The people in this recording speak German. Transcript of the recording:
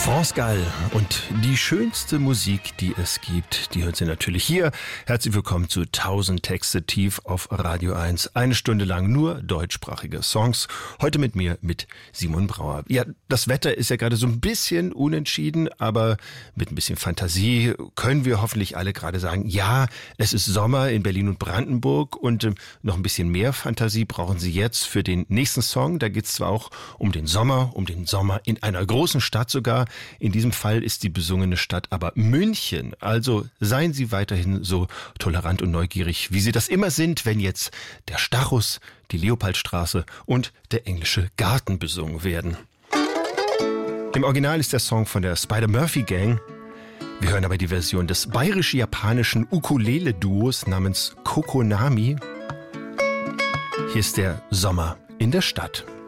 France Gall und die schönste Musik, die es gibt, die hören Sie natürlich hier. Herzlich willkommen zu 1000 Texte tief auf Radio 1. Eine Stunde lang nur deutschsprachige Songs. Heute mit mir, mit Simon Brauer. Ja, das Wetter ist ja gerade so ein bisschen unentschieden, aber mit ein bisschen Fantasie können wir hoffentlich alle gerade sagen, ja, es ist Sommer in Berlin und Brandenburg und noch ein bisschen mehr Fantasie brauchen Sie jetzt für den nächsten Song. Da geht es zwar auch um den Sommer in einer großen Stadt sogar. In diesem Fall ist die besungene Stadt aber München. Also seien Sie weiterhin so tolerant und neugierig, wie Sie das immer sind, wenn jetzt der Stachus, die Leopoldstraße und der englische Garten besungen werden. Im Original ist der Song von der Spider-Murphy-Gang. Wir hören aber die Version des bayerisch-japanischen Ukulele-Duos namens Kokonami. Hier ist der Sommer in der Stadt.